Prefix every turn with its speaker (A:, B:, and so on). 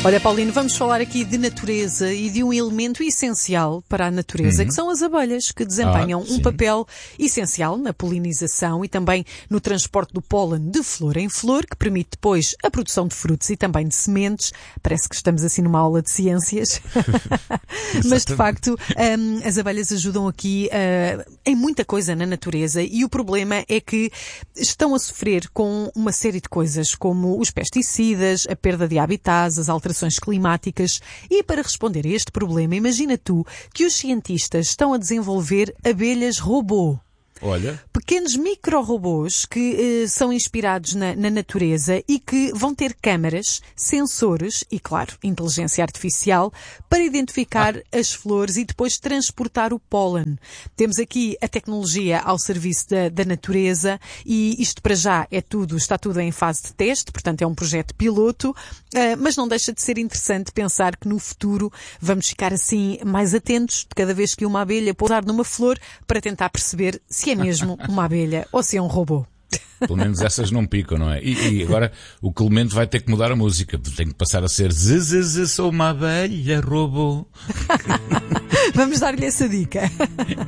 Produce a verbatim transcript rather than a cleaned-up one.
A: Olha, Paulino, vamos falar aqui de natureza e de um elemento essencial para a natureza,
B: Uhum.
A: que são as abelhas, que desempenham
B: Ah,
A: um
B: sim.
A: papel essencial na polinização e também no transporte do pólen de flor em flor, que permite depois a produção de frutos e também de sementes. Parece que estamos assim numa aula de ciências. Mas, de facto, hum, as abelhas ajudam aqui uh, em muita coisa na natureza, e o problema é que estão a sofrer com uma série de coisas, como os pesticidas, a perda de habitats, as alterações climáticas. E para responder a este problema, imagina tu que os cientistas estão a desenvolver abelhas robô.
B: Olha,
A: Pequenos micro-robôs que eh, são inspirados na, na natureza e que vão ter câmaras, sensores e, claro, inteligência artificial para identificar ah. as flores e depois transportar o pólen. Temos aqui a tecnologia ao serviço da, da natureza, e isto para já é tudo, está tudo em fase de teste, portanto é um projeto piloto, eh, mas não deixa de ser interessante pensar que no futuro vamos ficar assim mais atentos de cada vez que uma abelha pousar numa flor para tentar perceber se é mesmo uma abelha ou se é um robô.
B: pelo menos essas não picam, não é? E, e agora o Clemente vai ter que mudar a música. Tem que passar a ser Zzzz, sou uma abelha robô.
A: Vamos dar-lhe essa dica.